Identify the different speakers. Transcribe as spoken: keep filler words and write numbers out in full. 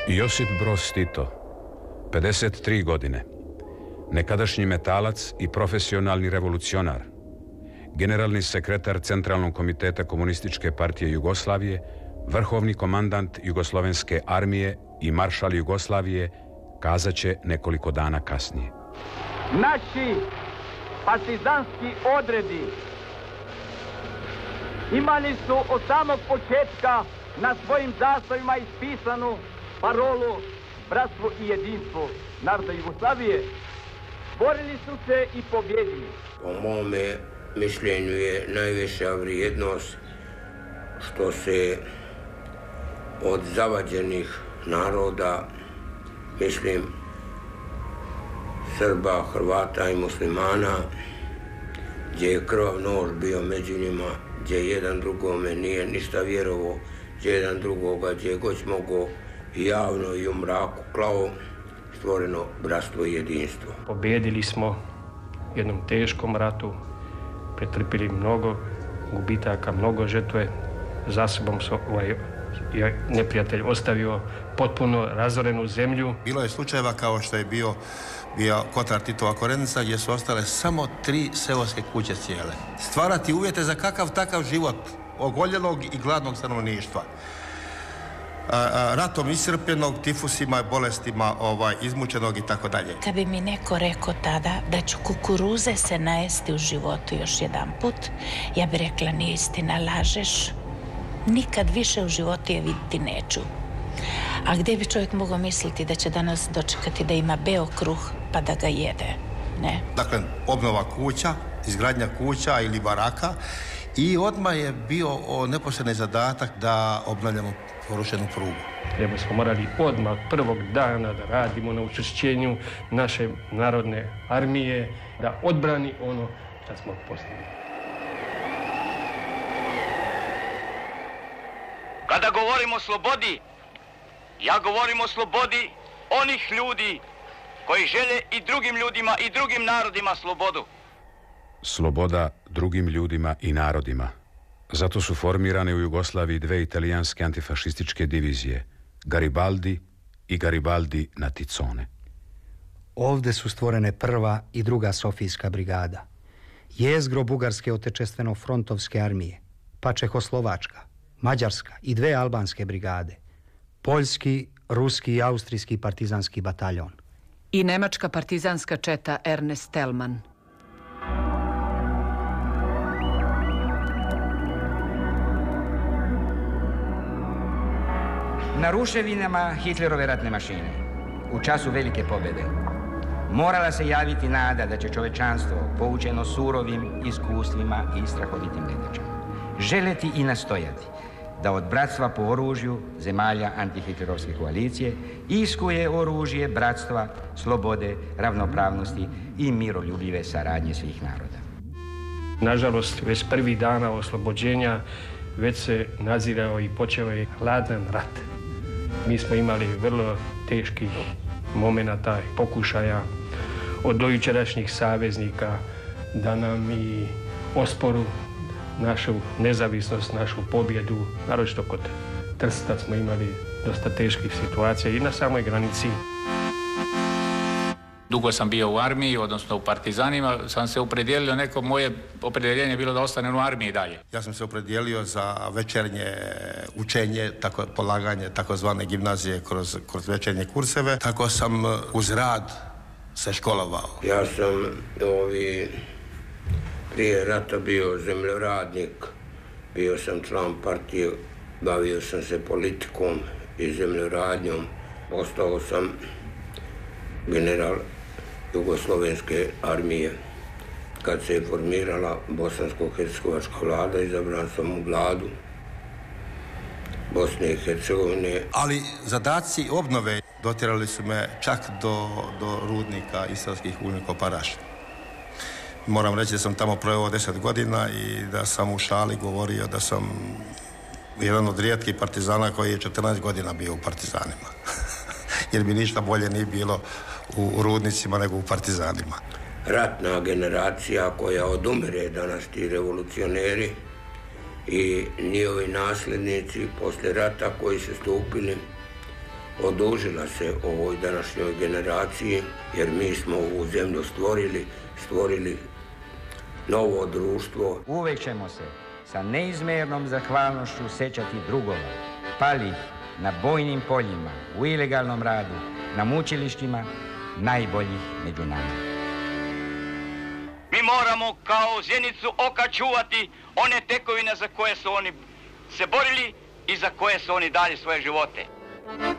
Speaker 1: Josip Broz Tito, pedeset tri godine, nekadašnji metalac i profesionalni revolucionar, generalni sekretar Centralnog komiteta Komunističke partije Jugoslavije, vrhovni komandant Jugoslovenske armije i maršal Jugoslavije, kazaće nekoliko dana kasnije.
Speaker 2: Naši partizanski odredi imali su od samog početka na svojim zastavima ispisanu parolu bratstvo i jedinstvo naroda Jugoslavije. Borili su se i pobjedili.
Speaker 3: Po mome mišljenju je najviša vrijednost što se od zavađenih naroda, mislim Srba, Hrvata i muslimana, gdje je krvav nož bio među njima, gdje jedan drugome nije ništa vjerovao, gdje jedan drugoga, gdje je goć mogao javno i u mraku klao, stvoreno bratstvo i jedinstvo.
Speaker 4: Pobjedili smo u jednom teškom ratu, pretrpili mnogo gubitaka, mnogo žrtve. Za sobom su ovaj neprijatelj ostavio potpuno razorenu zemlju.
Speaker 5: Bilo je slučajeva kao što je bio, bio Kotar Titova Korenica, gdje su ostale samo tri seoske kuće cijele. Stvarati uvjete za kakav takav život ogoljenog i gladnog stanovništva. Ratom iscrpljenog, tifusima, bolestima ovaj, izmučenog i tako dalje.
Speaker 6: Kad bi mi neko rekao tada da ću kukuruze se najesti u životu još jedan put, ja bi rekla nije istina, lažeš. Nikad više u životu je vidjeti neću. A gdje bi čovjek mogao misliti da će danas dočekati da ima beo kruh pa da ga jede? Ne.
Speaker 5: Dakle, obnova kuća, izgradnja kuća ili baraka i odmah je bio neposredni zadatak da obnavljamo porušenu prugu.
Speaker 4: Jer smo morali odmah prvog dana da radimo na učvršćenju naše narodne armije, da odbrani ono što smo postigli.
Speaker 2: Kada govorimo o slobodi, ja govorim o slobodi onih ljudi koji žele i drugim ljudima i drugim narodima slobodu.
Speaker 1: Sloboda drugim ljudima i narodima. Zato su formirane u Jugoslaviji dve italijanske antifašističke divizije, Garibaldi i Garibaldi na Ticone.
Speaker 7: Ovdje su stvorene prva i druga Sofijska brigada, jezgro bugarske otečestveno-frontovske armije, pa Čehoslovačka, Mađarska i dve albanske brigade, poljski, ruski i austrijski partizanski bataljon.
Speaker 8: I nemačka partizanska četa Ernest Thälmann.
Speaker 9: Na ruševinama Hitlerove ratne mašine, u času velike pobjede, morala se javiti nada da će čovečanstvo, poučeno surovim iskustvima i strahovitim nedaćama, želeti i nastojati da od bratstva po oružju zemalja antihitlerovske koalicije iskuje oružje bratstva, slobode, ravnopravnosti i miroljubive saradnje svih naroda.
Speaker 4: Nažalost, već prvi dana oslobođenja već se nazirao i počeo je hladan rat. Mi smo imali vrlo teških momenata, pokušaja od dojučerašnjih saveznika da nam i osporu našu nezavisnost, našu pobjedu, naročito kod Trsta smo imali dosta teških situacija i na samoj granici.
Speaker 10: Dugo sam bio u armiji, odnosno u partizanima, sam se opredijelio, neko moje opredjeljenje je bilo da ostanem u armiji dalje.
Speaker 5: Ja sam se opredijelio za večernje učenje, tako, polaganje takozvane gimnazije kroz, kroz večernje kurseve. Tako sam uz rad se školovao.
Speaker 3: Ja sam ovi, prije rata bio zemljoradnik, bio sam član partije, bavio sam se politikom i zemljoradnjom. Postao sam general Jugoslovenske armije. Kad se je formirala bosansko-hercegovačka vlada, izabran sam u vladu Bosne i Hercegovine.
Speaker 5: Ali zadaci obnove dotjerali su me čak do, do rudnika istarskih uljniko-paraša. Moram reći da sam tamo proveo deset godina i da sam u šali govorio da sam jedan od rijetkih partizana koji je četrnaest godina bio u partizanima. Jer mi ništa bolje nije bilo u rudnicima nego u partizanima.
Speaker 3: Ratna generacija koja odumire danas, ti revolucioneri i njihovi nasljednici poslije rata koji su stupili odužila se ovoj današnjoj generaciji, jer mi smo ovu zemlju stvorili, stvorili novo društvo.
Speaker 9: Uvijek ćemo se sa neizmjernom zahvalnošću sećati drugova, palih na bojnim poljima, u ilegalnom radu, na mučilištima, najboljih među nama.
Speaker 2: Mi moramo kao zjenicu oka čuvati one tekovine za koje su oni se borili i za koje su oni dali svoje živote.